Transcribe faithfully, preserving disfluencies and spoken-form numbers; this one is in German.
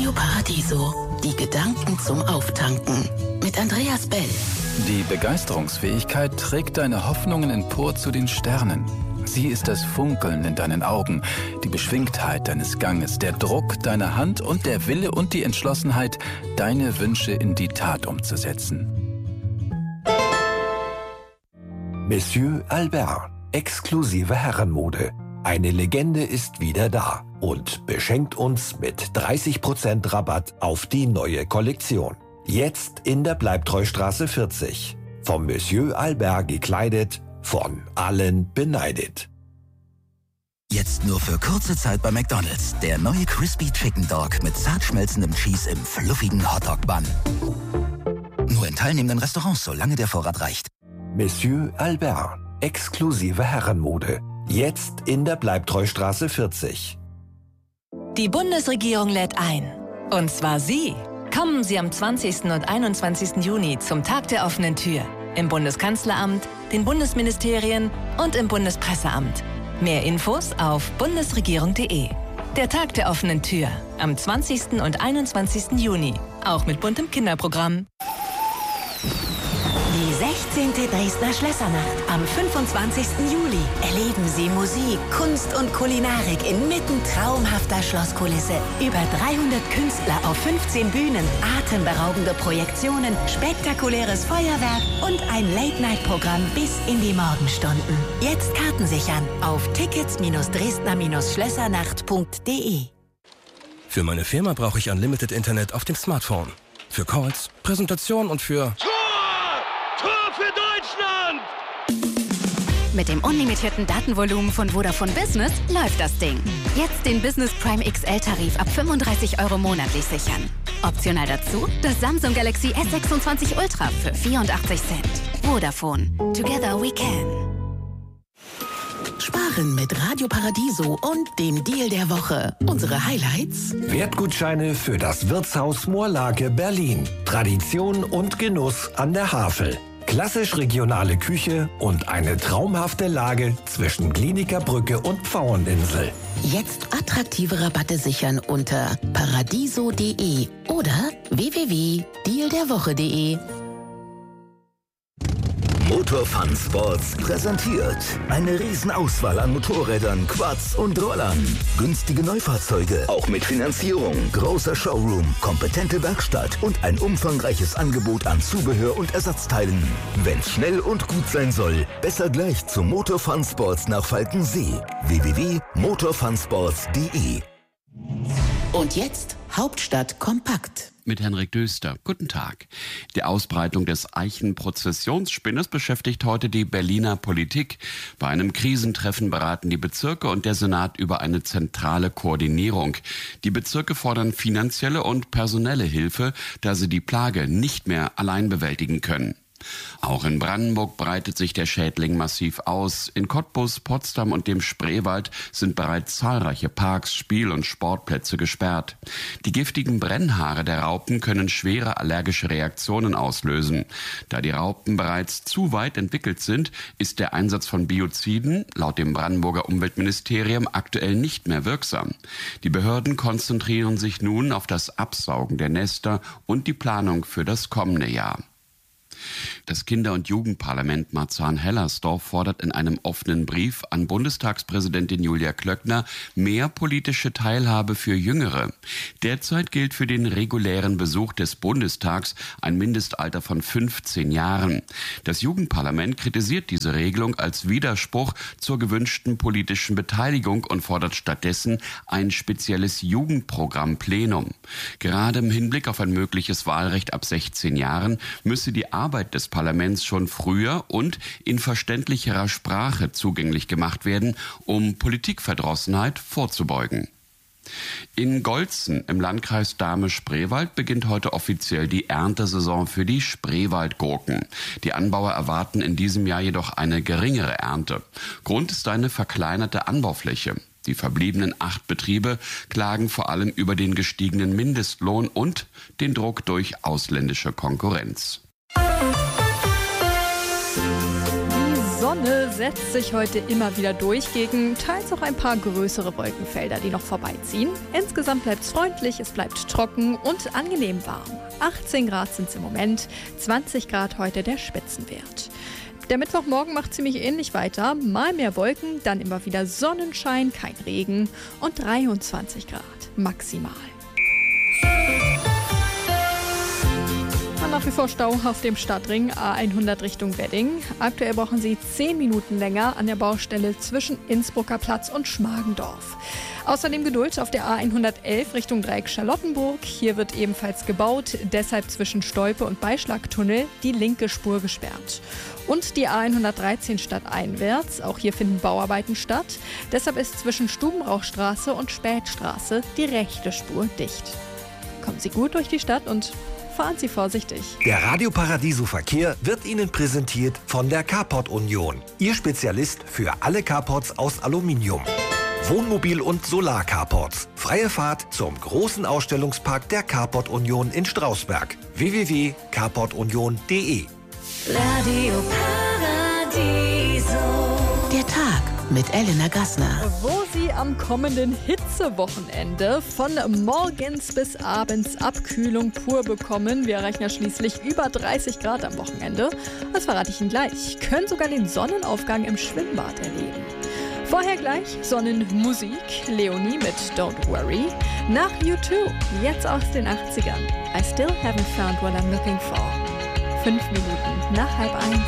Radio Paradiso. Die Gedanken zum Auftanken. Mit Andreas Bell. Die Begeisterungsfähigkeit trägt deine Hoffnungen empor zu den Sternen. Sie ist das Funkeln in deinen Augen, die Beschwingtheit deines Ganges, der Druck deiner Hand und der Wille und die Entschlossenheit, deine Wünsche in die Tat umzusetzen. Monsieur Albert, exklusive Herrenmode. Eine Legende ist wieder da und beschenkt uns mit dreißig Prozent Rabatt auf die neue Kollektion. Jetzt in der Bleibtreustraße vierzig. Vom Monsieur Albert gekleidet, von allen beneidet. Jetzt nur für kurze Zeit bei McDonald's. Der neue Crispy Chicken Dog mit zart schmelzendem Cheese im fluffigen Hotdog-Bun. Nur in teilnehmenden Restaurants, solange der Vorrat reicht. Monsieur Albert, exklusive Herrenmode. Jetzt in der Bleibtreustraße vierzig. Die Bundesregierung lädt ein. Und zwar Sie. Kommen Sie am zwanzigsten und einundzwanzigsten Juni zum Tag der offenen Tür. Im Bundeskanzleramt, den Bundesministerien und im Bundespresseamt. Mehr Infos auf bundesregierung punkt de. Der Tag der offenen Tür. Am zwanzigsten und einundzwanzigsten Juni. Auch mit buntem Kinderprogramm. Die sechzehnte Dresdner Schlössernacht am fünfundzwanzigsten Juli. Erleben Sie Musik, Kunst und Kulinarik inmitten traumhafter Schlosskulisse. Über dreihundert Künstler auf fünfzehn Bühnen, atemberaubende Projektionen, spektakuläres Feuerwerk und ein Late-Night-Programm bis in die Morgenstunden. Jetzt Karten sichern auf tickets dresdner schlössernacht punkt de. Für meine Firma brauche ich Unlimited Internet auf dem Smartphone. Für Calls, Präsentationen und für... Tor für Deutschland! Mit dem unlimitierten Datenvolumen von Vodafone Business läuft das Ding. Jetzt den Business Prime X L-Tarif ab fünfunddreißig Euro monatlich sichern. Optional dazu das Samsung Galaxy S sechsundzwanzig Ultra für vierundachtzig Cent. Vodafone. Together we can. Sparen mit Radio Paradiso und dem Deal der Woche. Unsere Highlights: Wertgutscheine für das Wirtshaus Moorlake Berlin. Tradition und Genuss an der Havel. Klassisch regionale Küche und eine traumhafte Lage zwischen Kliniker Brücke und Pfaueninsel. Jetzt attraktive Rabatte sichern unter paradiso punkt de oder w w w punkt deal der woche punkt de. Motor Fun Sports präsentiert eine Riesenauswahl an Motorrädern, Quads und Rollern. Günstige Neufahrzeuge, auch mit Finanzierung. Großer Showroom, kompetente Werkstatt und ein umfangreiches Angebot an Zubehör und Ersatzteilen. Wenn's schnell und gut sein soll, besser gleich zu Motor Fun Sports nach Falkensee. w w w punkt motor fun sports punkt de. Und jetzt Hauptstadt kompakt. Mit Henrik Döster. Guten Tag. Die Ausbreitung des Eichenprozessionsspinnes beschäftigt heute die Berliner Politik. Bei einem Krisentreffen beraten die Bezirke und der Senat über eine zentrale Koordinierung. Die Bezirke fordern finanzielle und personelle Hilfe, da sie die Plage nicht mehr allein bewältigen können. Auch in Brandenburg breitet sich der Schädling massiv aus. In Cottbus, Potsdam und dem Spreewald sind bereits zahlreiche Parks, Spiel- und Sportplätze gesperrt. Die giftigen Brennhaare der Raupen können schwere allergische Reaktionen auslösen. Da die Raupen bereits zu weit entwickelt sind, ist der Einsatz von Bioziden laut dem Brandenburger Umweltministerium aktuell nicht mehr wirksam. Die Behörden konzentrieren sich nun auf das Absaugen der Nester und die Planung für das kommende Jahr. Das Kinder- und Jugendparlament Marzahn-Hellersdorf fordert in einem offenen Brief an Bundestagspräsidentin Julia Klöckner mehr politische Teilhabe für Jüngere. Derzeit gilt für den regulären Besuch des Bundestags ein Mindestalter von fünfzehn Jahren. Das Jugendparlament kritisiert diese Regelung als Widerspruch zur gewünschten politischen Beteiligung und fordert stattdessen ein spezielles Jugendprogramm-Plenum. Gerade im Hinblick auf ein mögliches Wahlrecht ab sechzehn Jahren müsse die Arbeit des Parlaments schon früher und in verständlicherer Sprache zugänglich gemacht werden, um Politikverdrossenheit vorzubeugen. In Golzen im Landkreis Dahme-Spreewald beginnt heute offiziell die Erntesaison für die Spreewaldgurken. Die Anbauer erwarten in diesem Jahr jedoch eine geringere Ernte. Grund ist eine verkleinerte Anbaufläche. Die verbliebenen acht Betriebe klagen vor allem über den gestiegenen Mindestlohn und den Druck durch ausländische Konkurrenz. Die Sonne Sonne setzt sich heute immer wieder durch gegen teils auch ein paar größere Wolkenfelder, die noch vorbeiziehen. Insgesamt bleibt es freundlich, es bleibt trocken und angenehm warm. achtzehn Grad sind es im Moment, zwanzig Grad heute der Spitzenwert. Der Mittwochmorgen macht ziemlich ähnlich weiter. Mal mehr Wolken, dann immer wieder Sonnenschein, kein Regen und dreiundzwanzig Grad maximal. Nach wie vor Stau auf dem Stadtring A hundert Richtung Wedding. Aktuell brauchen Sie zehn Minuten länger an der Baustelle zwischen Innsbrucker Platz und Schmargendorf. Außerdem Geduld auf der A hundertelf Richtung Dreieck Charlottenburg. Hier wird ebenfalls gebaut, deshalb zwischen Stolpe und Beischlagtunnel die linke Spur gesperrt. Und die A hundertdreizehn stadteinwärts, auch hier finden Bauarbeiten statt. Deshalb ist zwischen Stubenrauchstraße und Spätstraße die rechte Spur dicht. Kommen Sie gut durch die Stadt und fahren Sie vorsichtig. Der Radio Paradiso Verkehr wird Ihnen präsentiert von der Carport Union. Ihr Spezialist für alle Carports aus Aluminium. Wohnmobil- und Solar-Carports. Freie Fahrt zum großen Ausstellungspark der Carport Union in Strausberg. w w w punkt carport union punkt d e. Radio Paradiso. Der Tag mit Elena Gassner. Wo Sie am kommenden Hitzewochenende von morgens bis abends Abkühlung pur bekommen. Wir erreichen ja schließlich über dreißig Grad am Wochenende. Das verrate ich Ihnen gleich. Können sogar den Sonnenaufgang im Schwimmbad erleben. Vorher gleich Sonnenmusik. Leonie mit Don't Worry. Nach U zwei, jetzt aus den achtzigern. I still haven't found what I'm looking for. Fünf Minuten nach halb eins.